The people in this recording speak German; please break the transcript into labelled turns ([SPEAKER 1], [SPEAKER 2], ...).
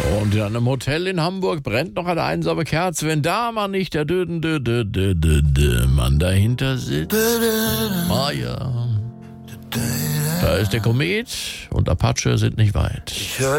[SPEAKER 1] Und in einem Hotel in Hamburg brennt noch eine einsame Kerze, wenn da mal nicht der Mann dahinter sitzt. Ah ja. Da ist der Komet und Apache sind nicht weit.